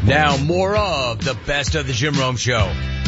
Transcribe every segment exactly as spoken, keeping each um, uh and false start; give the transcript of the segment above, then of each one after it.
Now more of the best of the Jim Rome Show.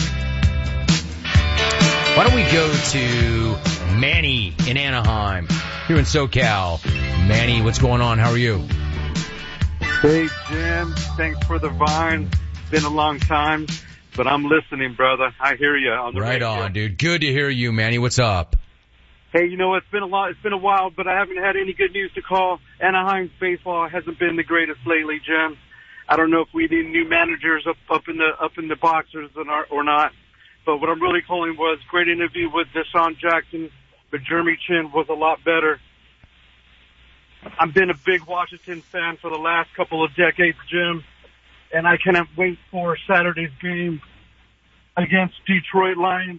Why don't we go to Manny in Anaheim, here in SoCal. Manny, what's going on? How are you? Hey, Jim. Thanks for the Vine. Been a long time, but I'm listening, brother. I hear you on the Right radio. on, dude. Good to hear you, Manny. What's up? Hey, you know, it's been a lot. It's been a while, but I haven't had any good news to call. Anaheim's baseball hasn't been the greatest lately, Jim. I don't know if we need new managers up up in the up in the boxers or not. But what I'm really calling was great interview with Deshaun Jackson, but Jeremy Chin was a lot better. I've been a big Washington fan for the last couple of decades, Jim, and I cannot wait for Saturday's game against Detroit Lions.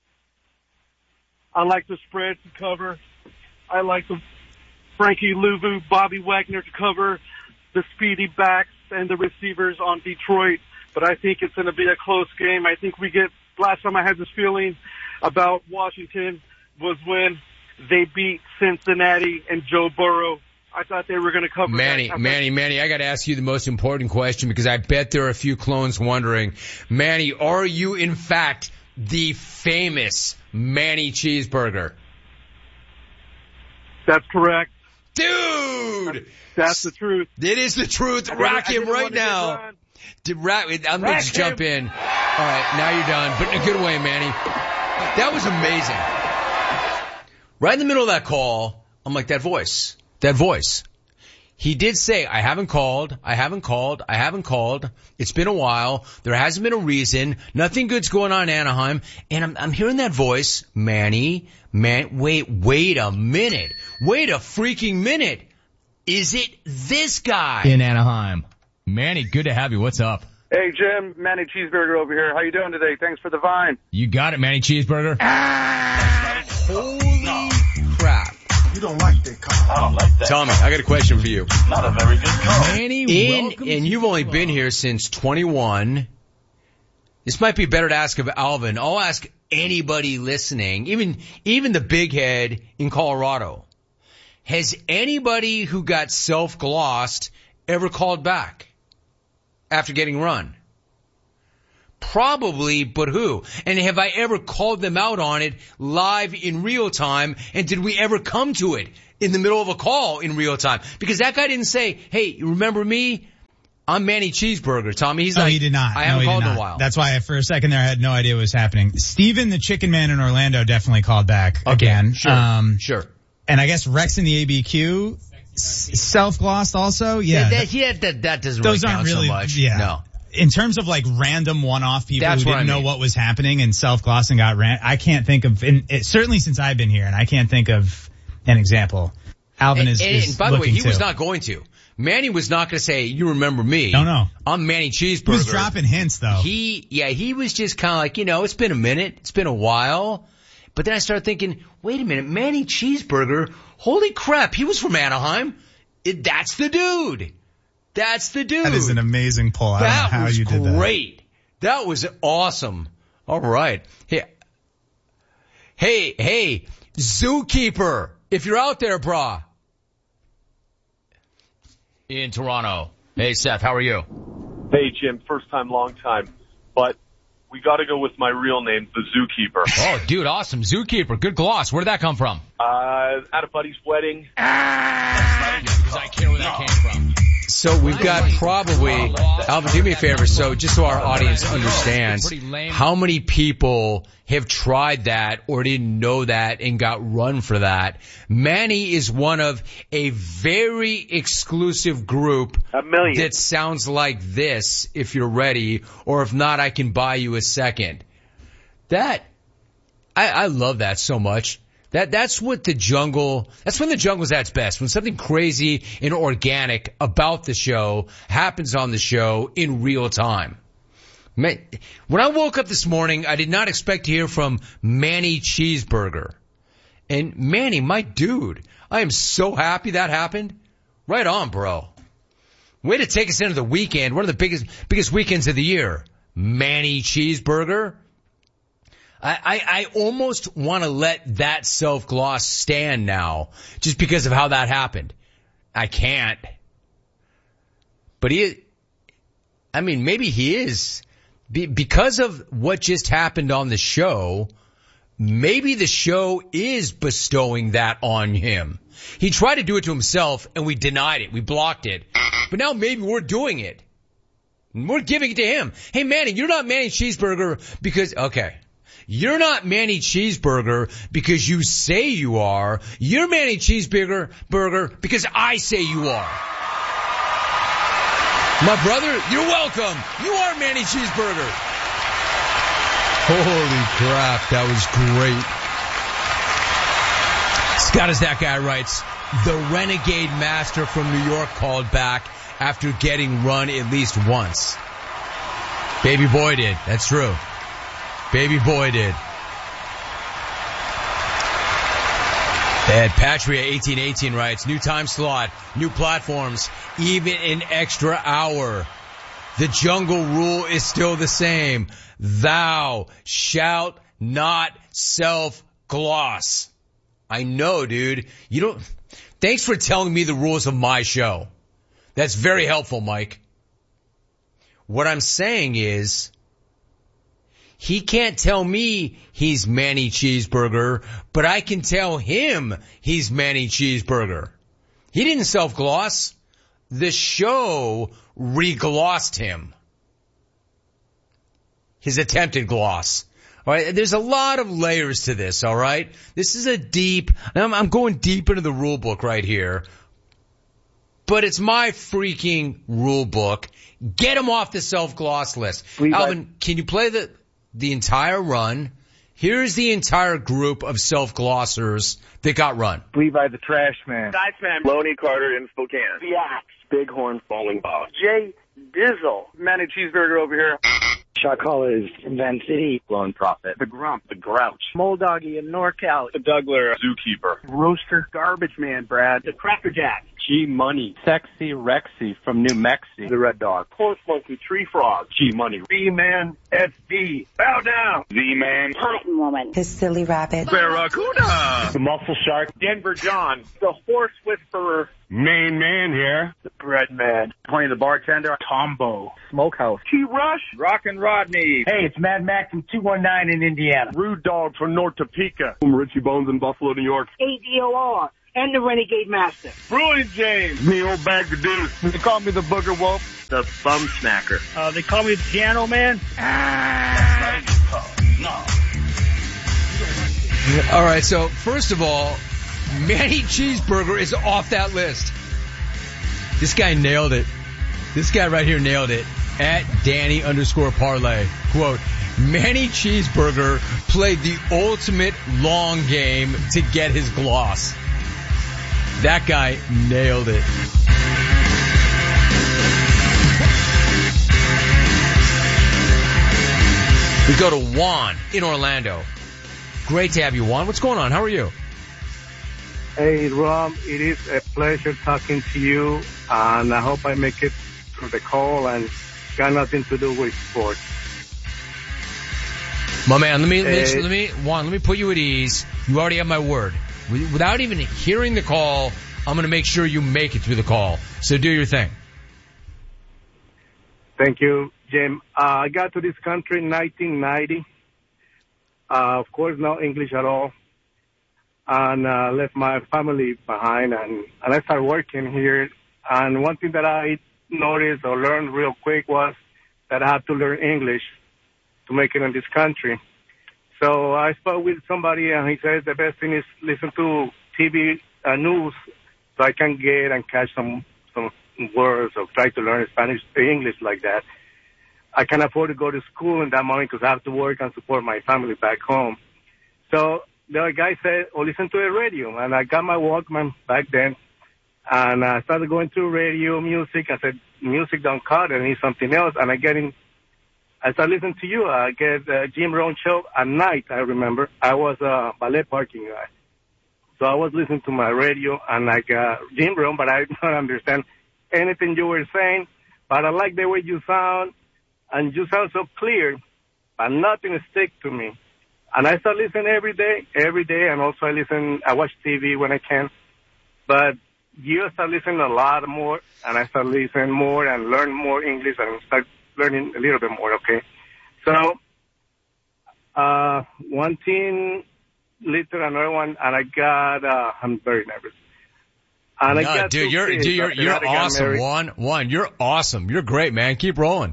I like the spread to cover. I like the Frankie Louvu, Bobby Wagner to cover, the speedy backs and the receivers on Detroit. But I think it's going to be a close game. I think we get, last time I had this feeling about Washington was when they beat Cincinnati and Joe Burrow. I thought they were going to cover Manny, that. Manny, Manny, I got to ask you the most important question because I bet there are a few clones wondering. Manny, are you in fact the famous Manny Cheeseburger? That's correct. Dude! That's the truth. It is the truth. I Rack didn't- I him didn't right want to get now. done. Did Rack, I'm going to Rack just jump him. in. All right, now you're done, but in a good way, Manny. That was amazing. Right in the middle of that call, I'm like, that voice, that voice. He did say, I haven't called, I haven't called, I haven't called. It's been a while. There hasn't been a reason. Nothing good's going on in Anaheim. And I'm, I'm hearing that voice, Manny, man, wait, wait a minute. Wait a freaking minute. Is it this guy? In Anaheim. Manny, good to have you. What's up? Hey, Jim, Manny Cheeseburger over here. How you doing today? Thanks for the Vine. You got it, Manny Cheeseburger. Ah, holy crap. You don't like that car. I don't like that. Tommy, I got a question for you. Not a very good call. Manny, In, welcome and to you've the only club. been here since twenty-one. This might be better to ask of Alvin. I'll ask anybody listening, even, even the big head in Colorado. Has anybody who got self-glossed ever called back after getting run? Probably, but who? And have I ever called them out on it live in real time? And did we ever come to it in the middle of a call in real time? Because that guy didn't say, hey, you remember me? I'm Manny Cheeseburger, Tommy. He's No, like, he did not. I no, haven't he called did in not. a while. That's why for a second there I had no idea what was happening. Steven, the Chicken Man in Orlando, definitely called back again. Sure, Um, sure. and I guess Rex in the A B Q s- self-glossed also. Yeah. That, that, yeah, that, that doesn't Those really aren't count really, so much. yeah. No. In terms of like random one-off people That's who what didn't I know mean. what was happening and self-glossed and got ran, I can't think of, and it, certainly since I've been here, and I can't think of an example. Alvin And, is, and, is and by the way, looking he was too. not going to. Manny was not going to say, you remember me. No, no. I'm Manny Cheeseburger. He was dropping hints though. He, yeah, he was just kind of like, you know, it's been a minute. It's been a while. But then I started thinking, wait a minute, Manny Cheeseburger, holy crap, he was from Anaheim. It, that's the dude. That's the dude. That is an amazing pull. I don't That know how was you did that. great. That was awesome. All right. Hey, hey, hey, Zookeeper, if you're out there, brah. In Toronto. Hey, Seth, how are you? Hey, Jim, first time, long time. But we got to go with my real name, the Zookeeper. Oh, dude, awesome. Zookeeper. Good gloss. Where did that come from? Uh, at a buddy's wedding. Ah! Because I care where that came from. So we've got probably, Alvin, do me a favor, so just so our audience understands, how many people have tried that or didn't know that and got run for that? Manny is one of a very exclusive group A million. that sounds like this, if you're ready, or if not, I can buy you a second. That, I, I love that so much. That, that's what the jungle, that's when the jungle's at its best. When something crazy and organic about the show happens on the show in real time. Man, when I woke up this morning, I did not expect to hear from Manny Cheeseburger. And Manny, my dude, I am so happy that happened. Right on, bro. Way to take us into the weekend, one of the biggest, biggest weekends of the year. Manny Cheeseburger. I, I, I almost want to let that self-gloss stand now, just because of how that happened. I can't. But he, I mean, maybe he is. Be, because of what just happened on the show, maybe the show is bestowing that on him. He tried to do it to himself, and we denied it. We blocked it. But now maybe we're doing it. We're giving it to him. Hey, Manny, you're not Manny Cheeseburger because, okay. You're not Manny Cheeseburger because you say you are. You're Manny Cheeseburger burger because I say you are. My brother, you're welcome. You are Manny Cheeseburger. Holy crap, that was great. Scott is that guy writes, the Renegade Master from New York called back after getting run at least once. Baby boy did. That's true. Baby boy did. Ed Patria eighteen eighteen writes, new time slot, new platforms, even an extra hour. The jungle rule is still the same. Thou shalt not self-gloss. I know, dude. You don't, thanks for telling me the rules of my show. That's very helpful, Mike. What I'm saying is, he can't tell me he's Manny Cheeseburger, but I can tell him he's Manny Cheeseburger. He didn't self-gloss. The show re-glossed him. His attempted gloss. All right, there's a lot of layers to this, all right? This is a deep, I'm, I'm going deep into the rule book right here, but it's my freaking rule book. Get him off the self-gloss list. Please, Alvin, I- can you play the... the entire run? Here's the entire group of self-glossers that got run. Levi the Trash Man. Iceman. Loney Carter in Spokane. The Axe. Bighorn Falling Boss. Jay Dizzle. Manny Cheeseburger over here. Shot caller is in Van City. Lone Prophet. The Grump. The Grouch. Moldoggy in NorCal. The Dougler. Zookeeper. Rooster. Garbage Man, Brad. The Cracker Jack. G Money. Sexy Rexy from New Mexico. The Red Dog. Horse Monkey. Tree Frog. G Money. B-Man. S D. Bow down. Z-Man. Cotton Woman. His Silly Rabbit. Barracuda. The Muscle Shark. Denver John. The Horse Whisperer. Main Man here. The Bread Man. Tony the Bartender. Tombo. Smokehouse. T-Rush. Rockin' Rodney. Hey, it's Mad Max from two one nine in Indiana. Rude Dog from North Topeka. I'm Richie Bones in Buffalo, New York. A D O R. And the Renegade Master. Brewing James. Me, old bag of deuce. They call me the Booger Wolf. The Bum Snacker. Uh, they call me the Piano Man. All right, so first of all, Manny Cheeseburger is off that list. This guy nailed it. This guy right here nailed it. At Danny underscore parlay. Quote, Manny Cheeseburger played the ultimate long game to get his gloss. That guy nailed it. We go to Juan in Orlando. Great to have you, Juan. What's going on? How are you? Hey, Rob, it is a pleasure talking to you, and I hope I make it through the call and got nothing to do with sports. My man, let me, Hey. let me, Juan, let me put you at ease. You already have my word. Without even hearing the call, I'm going to make sure you make it through the call. So do your thing. Thank you, Jim. Uh, I got to this country in nineteen ninety. Uh, of course, no English at all. And uh, left my family behind, and, and I started working here. And one thing that I noticed or learned real quick was that I had to learn English to make it in this country. So I spoke with somebody, and he says the best thing is listen to T V uh, news so I can get and catch some some words or try to learn Spanish, English like that. I can afford to go to school in that moment because I have to work and support my family back home. So the guy said, oh, listen to the radio. And I got my Walkman back then, and I started going through radio, music. I said, music don't cut it, I need something else. And I get in, I started listening to you. I get uh, Jim Rohn show at night, I remember. I was a ballet parking guy. So I was listening to my radio, and like uh, Jim Rohn, but I don't understand anything you were saying. But I like the way you sound, and you sound so clear, but nothing sticks to me. And I start listening every day, every day, and also I listen, I watch T V when I can. But you start listening a lot more, and I start listening more and learn more English and start learning a little bit more, okay? So, uh, one team lead to another one, and I got, uh, I'm very nervous. And no, I got dude, two you're, kids dude, you're, after you're that I got awesome. married. One, one, you're awesome. You're great, man. Keep rolling.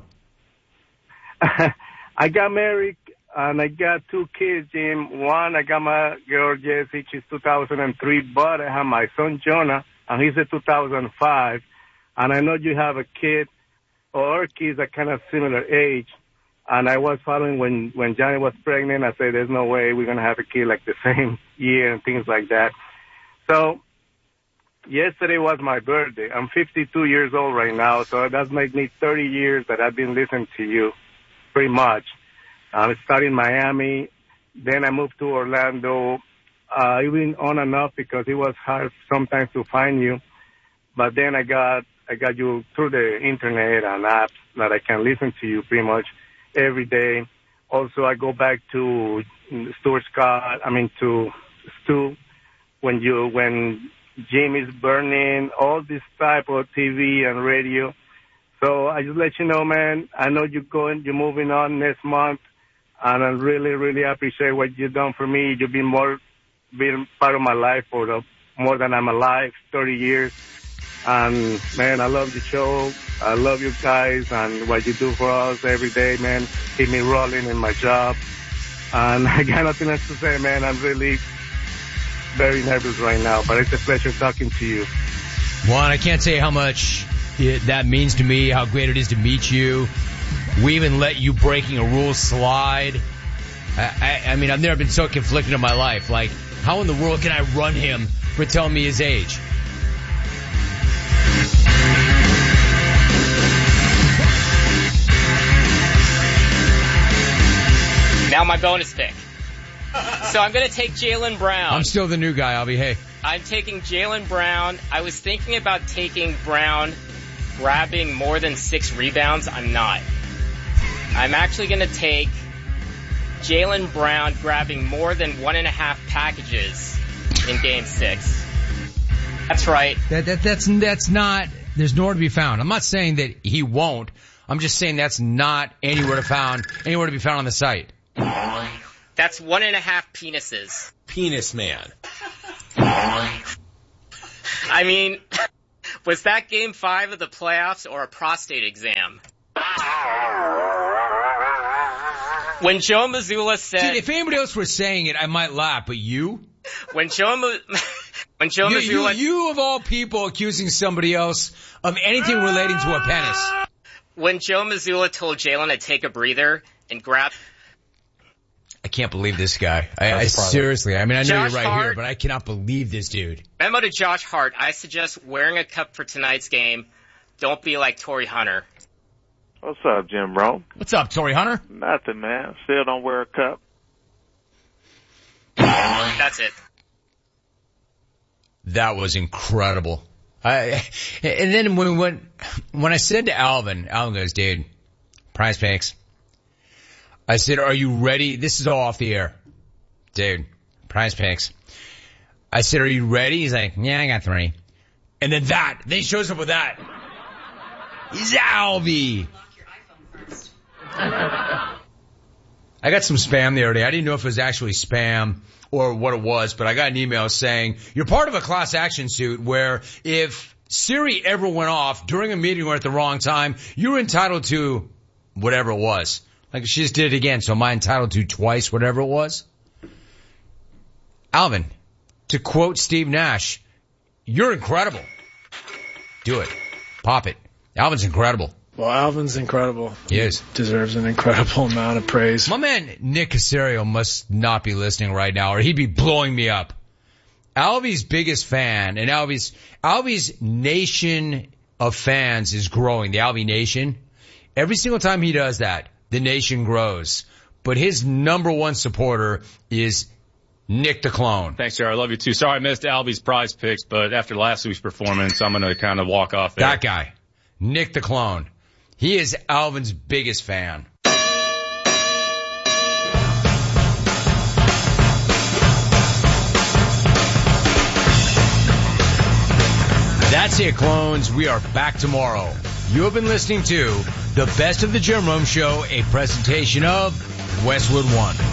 I got married, and I got two kids, Jim. One, I got my girl, Jessie, she's two thousand three, but I have my son, Jonah, and he's a two thousand five. And I know you have a kid, or kids are kind of similar age. And I was following when, when Johnny was pregnant, I said, there's no way we're going to have a kid like the same year and things like that. So, yesterday was my birthday. I'm fifty-two years old right now, so that makes me thirty years that I've been listening to you, pretty much. I started in Miami, then I moved to Orlando, uh, even on and off because it was hard sometimes to find you. But then I got I got you through the internet and apps that I can listen to you pretty much every day. Also, I go back to Stuart Scott, I mean to Stu, when you when Jim is burning, all this type of T V and radio. So I just let you know, man, I know you're going, you're moving on next month, and I really, really appreciate what you've done for me. You've been more, been part of my life for the, more than I'm alive, thirty years. And, man, I love the show. I love you guys and what you do for us every day, man. Keep me rolling in my job. And I got nothing else to say, man. I'm really very nervous right now, but it's a pleasure talking to you. Juan, I can't say how much it, that means to me, how great it is to meet you. We even let you breaking a rule slide. I, I, I mean, I've never been so conflicted in my life. Like, how in the world can I run him for telling me his age? Now my bonus pick. So I'm going to take Jaylen Brown. I'm still the new guy, Albie. Hey. I'm taking Jaylen Brown. I was thinking about taking Brown grabbing more than six rebounds. I'm not. I'm actually going to take Jaylen Brown grabbing more than one and a half packages in game six. That's right. That, that, that's, that's not, there's nowhere to be found. I'm not saying that he won't. I'm just saying that's not anywhere to found, anywhere to be found on the site. That's one and a half penises. Penis man. I mean, was that game five of the playoffs or a prostate exam? When Joe Mazzulla said... Dude, if anybody else were saying it, I might laugh, but you? When Joe, Ma- when Joe you, Mazzulla... You, you of all people accusing somebody else of anything relating to a penis. When Joe Mazzulla told Jaylen to take a breather and grab... I can't believe this guy. I, I seriously, I mean, I know Josh you're right Hart, here, but I cannot believe this dude. Memo to Josh Hart. I suggest wearing a cup for tonight's game. Don't be like Torrey Hunter. What's up, Jim Rome? What's up, Torrey Hunter? Nothing, man. Still don't wear a cup. That's it. That was incredible. I, and then when, when, when I said to Alvin, Alvin goes, dude, Prize Picks. I said, are you ready? This is all off the air. Dude, Prize Picks. I said, are you ready? He's like, yeah, I got three. And then that. Then he shows up with that. He's Albie. I got some spam the other day. I didn't know if it was actually spam or what it was, but I got an email saying, you're part of a class action suit where if Siri ever went off during a meeting or at the wrong time, you're entitled to whatever it was. Like she just did it again, so am I entitled to twice whatever it was? Alvin, to quote Steve Nash, you're incredible. Do it. Pop it. Alvin's incredible. Well, Alvin's incredible. He is. Deserves an incredible amount of praise. My man Nick Casario must not be listening right now, or he'd be blowing me up. Albie's biggest fan, and Albie's, Albie's nation of fans is growing, the Albie Nation. Every single time he does that, the nation grows. But his number one supporter is Nick the Clone. Thanks, Jared. I love you too. Sorry I missed Albie's Prize Picks, but after last week's performance, I'm going to kind of walk off there. That guy, Nick the Clone. He is Alvin's biggest fan. That's it, clones. We are back tomorrow. You have been listening to the Best of the Jim Rome Show, a presentation of Westwood One.